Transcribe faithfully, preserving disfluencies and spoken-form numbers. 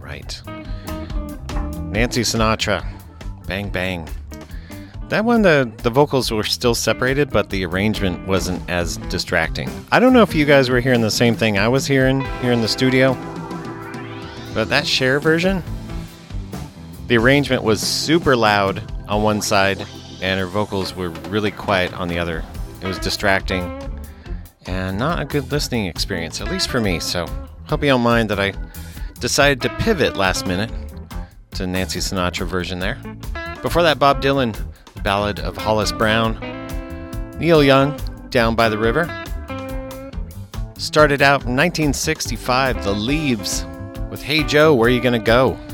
right. Nancy Sinatra, Bang Bang. That one, the, the vocals were still separated, but the arrangement wasn't as distracting. I don't know if you guys were hearing the same thing I was hearing here in the studio, but that Cher version, the arrangement was super loud on one side, and her vocals were really quiet on the other. It was distracting, and not a good listening experience, at least for me, so hope you don't mind that I decided to pivot last minute to Nancy Sinatra version there. Before that, Bob Dylan, Ballad of Hollis Brown. Neil Young, Down by the River. Started out in nineteen sixty-five, The Leaves, with Hey Joe, Where You Gonna Go?